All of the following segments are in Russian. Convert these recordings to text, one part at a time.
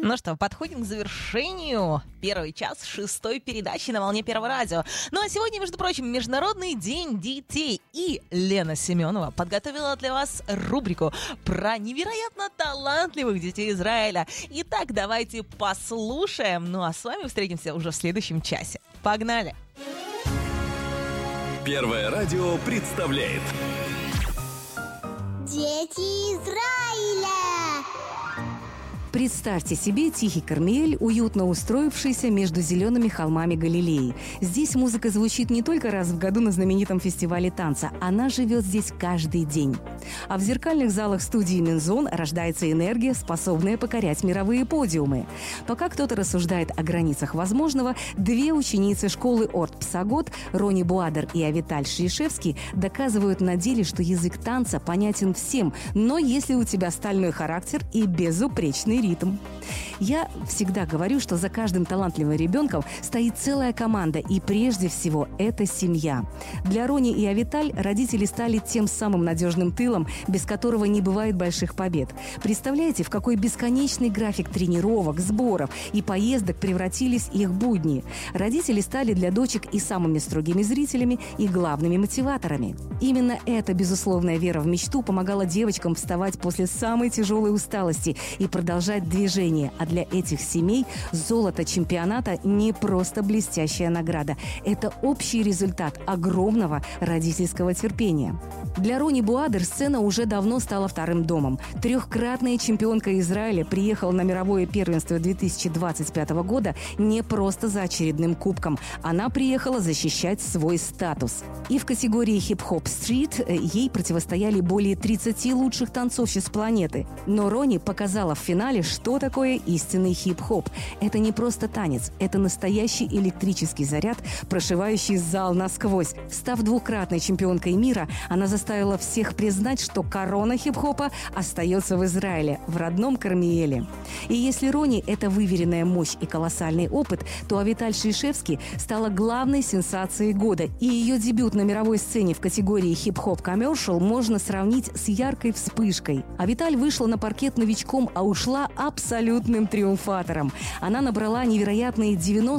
Ну что, подходим к завершению первый час шестой передачи на волне Первого радио. Ну а сегодня, между прочим, Международный день детей. И Лена Семенова подготовила для вас рубрику про невероятно талантливых детей Израиля. Итак, давайте послушаем. Ну а с вами встретимся уже в следующем часе. Погнали! Первое радио представляет Дети Израиля! Представьте себе тихий Кармиэль, уютно устроившийся между зелеными холмами Галилеи. Здесь музыка звучит не только раз в году на знаменитом фестивале танца, она живет здесь каждый день. А в зеркальных залах студии Минзон рождается энергия, способная покорять мировые подиумы. Пока кто-то рассуждает о границах возможного, две ученицы школы Орт Псагот, Рони Буадер и Авиталь Шишевский, доказывают на деле, что язык танца понятен всем, но если у тебя стальной характер и безупречный ритм. Я всегда говорю, что за каждым талантливым ребенком стоит целая команда, и прежде всего это семья. Для Рони и Авиталь родители стали тем самым надежным тылом, без которого не бывает больших побед. Представляете, в какой бесконечный график тренировок, сборов и поездок превратились их будни. Родители стали для дочек и самыми строгими зрителями, и главными мотиваторами. Именно эта безусловная вера в мечту помогала девочкам вставать после самой тяжелой усталости и продолжать движение. А для этих семей золото чемпионата не просто блестящая награда. Это общий результат огромного родительского терпения. Для Рони Буадер сцена уже давно стала вторым домом. Трехкратная чемпионка Израиля приехала на мировое первенство 2025 года не просто за очередным кубком. Она приехала защищать свой статус. И в категории хип-хоп-стрит ей противостояли более 30 лучших танцовщиц планеты. Но Рони показала в финале, что такое истинный хип-хоп. Это не просто танец, это настоящий электрический заряд, прошивающий зал насквозь. Став двукратной чемпионкой мира, она заставила всех признать, что корона хип-хопа остается в Израиле, в родном Кармиэле. И если Рони – это выверенная мощь и колоссальный опыт, то Авиталь Шишевский стала главной сенсацией года. И ее дебют на мировой сцене в категории хип-хоп коммершал можно сравнить с яркой вспышкой. Авиталь вышла на паркет новичком, а ушла абсолютным триумфатором. Она набрала невероятные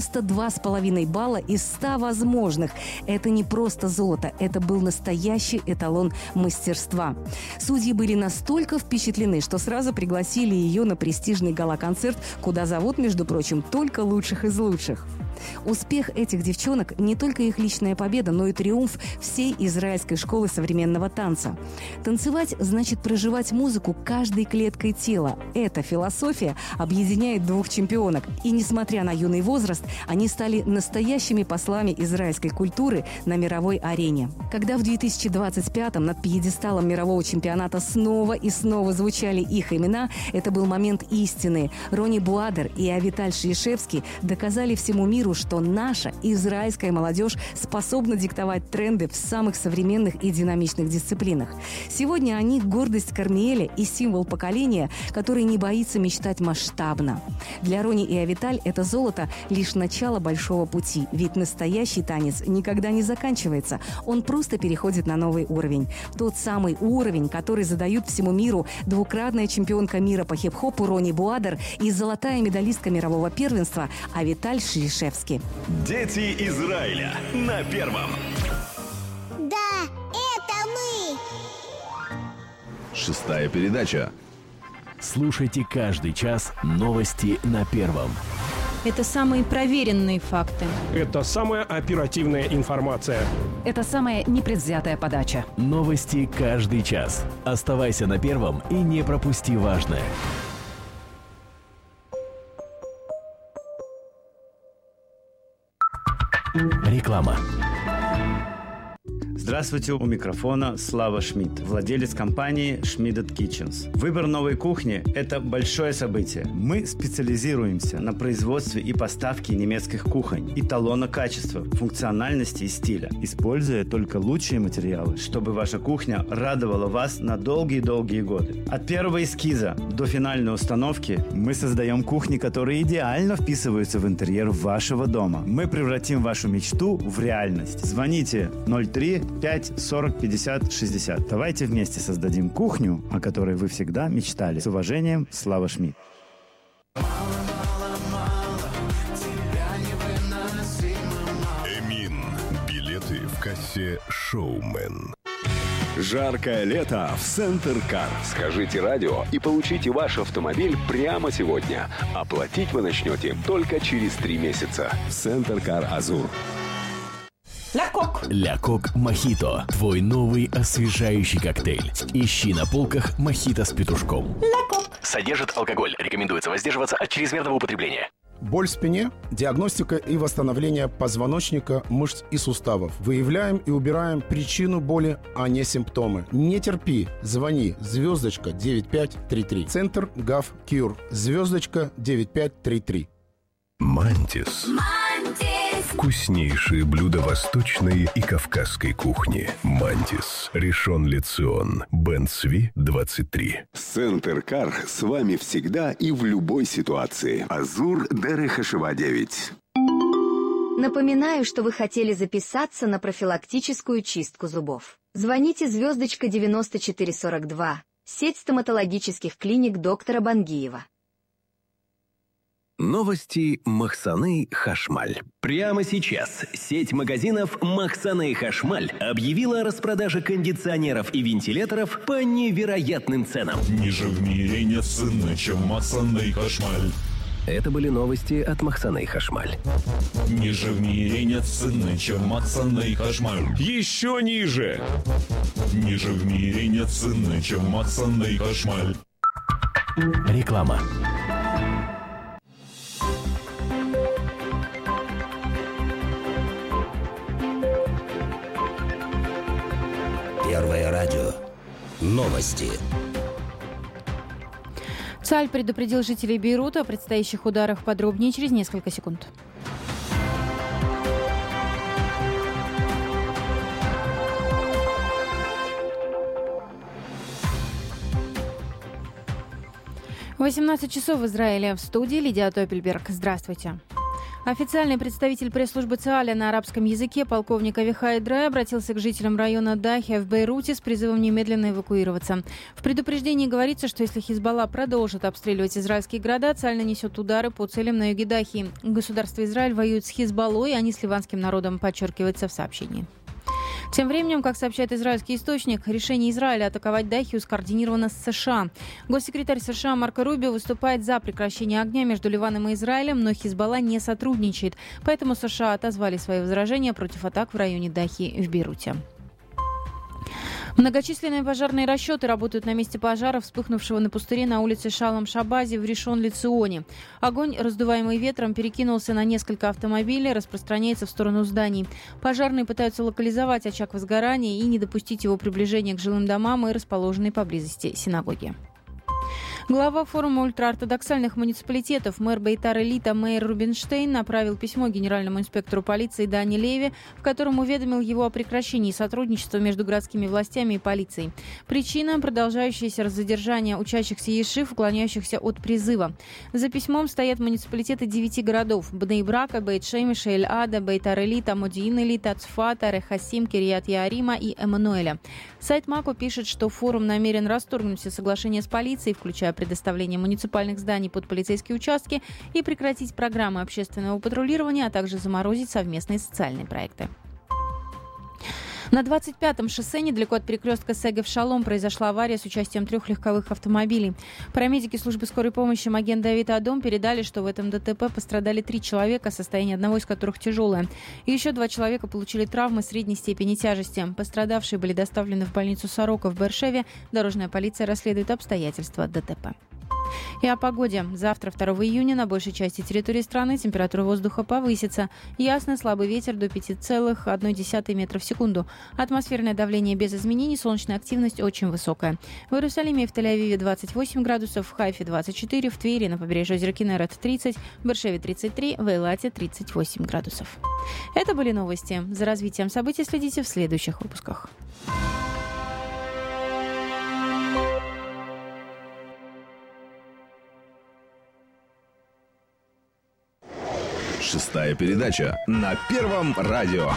92,5 балла из 100 возможных. Это не просто золото, это был настоящий эталон мастерства. Судьи были настолько впечатлены, что сразу пригласили ее на престижный гала-концерт, куда зовут, между прочим, только лучших из лучших. Успех этих девчонок – не только их личная победа, но и триумф всей израильской школы современного танца. Танцевать значит проживать музыку каждой клеткой тела. Эта философия объединяет двух чемпионок. И несмотря на юный возраст, они стали настоящими послами израильской культуры на мировой арене. Когда в 2025-м над пьедесталом мирового чемпионата снова и снова звучали их имена, это был момент истины. Рони Буадер и Авиталь Шишевский доказали всему миру, что наша израильская молодежь способна диктовать тренды в самых современных и динамичных дисциплинах. Сегодня они – гордость Кармиэля и символ поколения, который не боится мечтать масштабно. Для Рони и Авиталь это золото – лишь начало большого пути, ведь настоящий танец никогда не заканчивается, он просто переходит на новый уровень. Тот самый уровень, который задают всему миру двукратная чемпионка мира по хип-хопу Рони Буадер и золотая медалистка мирового первенства Авиталь Шишевский. Дети Израиля на Первом. Да, это мы! Шестая передача. Слушайте каждый час новости на Первом. Это самые проверенные факты. Это самая оперативная информация. Это самая непредвзятая подача. Новости каждый час. Оставайся на Первом и не пропусти важное. Реклама. Здравствуйте, у микрофона Слава Шмидт, владелец компании Schmidт Kitchens. Выбор новой кухни – это большое событие. Мы специализируемся на производстве и поставке немецких кухонь, эталона качества, функциональности и стиля, используя только лучшие материалы, чтобы ваша кухня радовала вас на долгие-долгие годы. От первого эскиза до финальной установки мы создаем кухни, которые идеально вписываются в интерьер вашего дома. Мы превратим вашу мечту в реальность. Звоните 03 5 40 50 60. Давайте вместе создадим кухню, о которой вы всегда мечтали. С уважением, Слава Шмидт. Эмин. Билеты в кассе «Шоумен». Жаркое лето в Центр Кар. Скажите радио и получите ваш автомобиль прямо сегодня. Оплатить вы начнете только через 3 месяца. Центр Кар Азур. Ля Кок Мохито. Твой новый освежающий коктейль. Ищи на полках мохито с петушком. Содержит алкоголь. Рекомендуется воздерживаться от чрезмерного употребления. Боль в спине, диагностика и восстановление позвоночника, мышц и суставов. Выявляем и убираем причину боли, а не симптомы. Не терпи, звони, звездочка 9533. Центр ГАВ Кьюр, звездочка 9533. Мантис. Вкуснейшие блюда восточной и кавказской кухни. Мантис. Ришон Ле Цион. Бен Цви, 23. Центр Кар с вами всегда и в любой ситуации. Азур Дерех Хашева 9. Напоминаю, что вы хотели записаться на профилактическую чистку зубов. Звоните звездочка 9442. Сеть стоматологических клиник доктора Бангиева. Новости Махсаны Хашмаль. Прямо сейчас сеть магазинов Махсаны Хашмаль объявила о распродаже кондиционеров и вентиляторов по невероятным ценам. Ниже в мире нет цены, чем Махсаны Хашмаль. Это были новости от Махсаны Хашмаль. Ниже в мире нет цены, чем Махсаны Хашмаль. Еще ниже. Ниже в мире нет цены, чем Махсаны Хашмаль. Реклама. Первое радио. Новости. Цаль предупредил жителей Бейрута о предстоящих ударах подробнее через несколько секунд. В 18 часов в Израиле. В студии Лидия Топельберг. Здравствуйте. Официальный представитель пресс-службы ЦИАЛа на арабском языке полковник Авихай Драй обратился к жителям района Дахия в Бейруте с призывом немедленно эвакуироваться. В предупреждении говорится, что если Хизбалла продолжит обстреливать израильские города, ЦИАЛ нанесет удары по целям на юге Дахии. Государство Израиль воюет с Хизбаллой, а не с ливанским народом, подчеркивается в сообщении. Тем временем, как сообщает израильский источник, решение Израиля атаковать Дахию скоординировано с США. Госсекретарь США Марко Рубио выступает за прекращение огня между Ливаном и Израилем, но Хизбалла не сотрудничает. Поэтому США отозвали свои возражения против атак в районе Дахии в Бейруте. Многочисленные пожарные расчеты работают на месте пожара, вспыхнувшего на пустыре на улице Шалом-Шабази в Ришон Ле Ционе. Огонь, раздуваемый ветром, перекинулся на несколько автомобилей, распространяется в сторону зданий. Пожарные пытаются локализовать очаг возгорания и не допустить его приближения к жилым домам и расположенной поблизости синагоге. Глава форума ультраортодоксальных муниципалитетов мэр Бейтар-Илита Мейер Рубинштейн направил письмо генеральному инспектору полиции Дани Леви, в котором уведомил его о прекращении сотрудничества между городскими властями и полицией. Причина – продолжающееся задержание учащихся ешив, уклоняющихся от призыва. За письмом стоят муниципалитеты 9 городов – Бней-Брака, Бейт-Шемеша, Эль-Ада, Бейтар-Илита, Модиин-Илита, Цфата, Рехасим, Кирьят-Яарима и Эммануэля. Сайт МАКО пишет, что форум намерен расторгнуть все соглашения с полицией, включая предоставление муниципальных зданий под полицейские участки и прекратить программы общественного патрулирования, а также заморозить совместные социальные проекты. На 25-м шоссе недалеко от перекрестка Сегев-Шалом произошла авария с участием 3 легковых автомобилей. Парамедики службы скорой помощи Маген Давид Адом передали, что в этом ДТП пострадали 3 человека, состояние одного из которых тяжелое. И еще 2 человека получили травмы средней степени тяжести. Пострадавшие были доставлены в больницу Сорока в Бершеве. Дорожная полиция расследует обстоятельства ДТП. И о погоде. Завтра, 2 июня, на большей части территории страны температура воздуха повысится. Ясно, слабый ветер до 5,1 метра в секунду. Атмосферное давление без изменений, солнечная активность очень высокая. В Иерусалиме и в Тель-Авиве 28 градусов, в Хайфе 24, в Твери на побережье озера Кинерет 30, в Бершеве 33, в Эйлате 38 градусов. Это были новости. За развитием событий следите в следующих выпусках. Шестая передача на Первом радио.